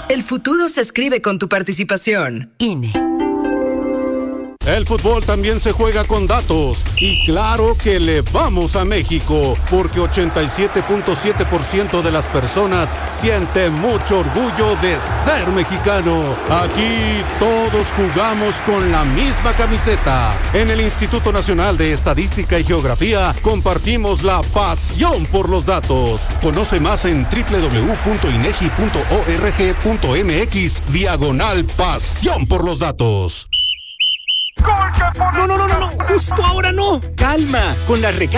El futuro se escribe con tu participación. INE. El fútbol también se juega con datos. Y claro que le vamos a México, porque 87.7% de las personas sienten mucho orgullo de ser mexicano. Aquí todos jugamos con la misma camiseta. En el Instituto Nacional de Estadística y Geografía compartimos la pasión por los datos. Conoce más en www.inegi.org.mx/pasión por los datos. No, justo ahora no. Calma, con las recargas